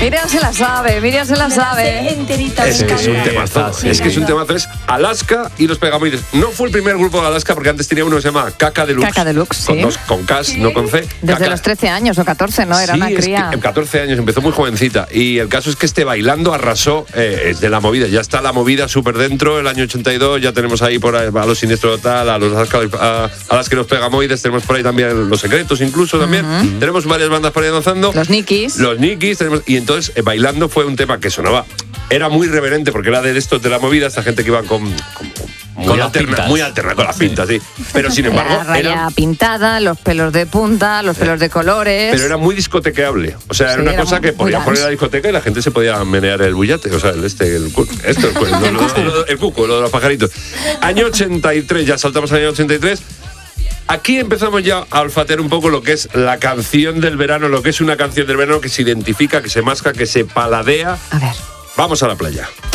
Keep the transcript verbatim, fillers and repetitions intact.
Miriam se la sabe, Miriam se la sabe. Enterita. Es que es un temazo. Sí, Es que es un sí. temazo. Es Alaska y los Pegamoides. No fue el primer grupo de Alaska porque antes tenía uno que se llama Caca Deluxe. Caca Deluxe, Con, sí. dos, con K, no con C. Desde Caca. los trece años o catorce, ¿no? Era Sí, una es cría. que en catorce años, empezó muy jovencita. Y el caso es que este Bailando arrasó eh, es de la movida. Ya está la movida súper dentro. El año ochenta y dos ya tenemos ahí por ahí a los Siniestro Total, a los Alaska, a, a las que los Pegamoides. Tenemos por ahí también Los Secretos, incluso también. Uh-huh. Tenemos varias bandas por ahí danzando. Los Nikis. Los Nikis. Tenemos, y entonces eh, Bailando fue un tema que sonaba. Era muy reverente porque era de estos de la movida, esta gente que iba con. con Muy con alterna, las pintas. muy alterna, con las pintas, sí. Pero sin embargo. La raya era, pintada, los pelos de punta, los pelos de colores. Pero era muy discotequeable. O sea, era Sí, una era cosa muy- que muy podías dance. poner en la discoteca y la gente se podía menear el bullate. O sea, el este, el cu- esto, el, cu- lo- lo- lo- el cuco, lo de los pajaritos. Año ochenta y tres, ya saltamos al año ochenta y tres. Aquí empezamos ya a olfatear un poco lo que es la canción del verano, lo que es una canción del verano que se identifica, que se masca, que se paladea. A ver. Vamos a la playa.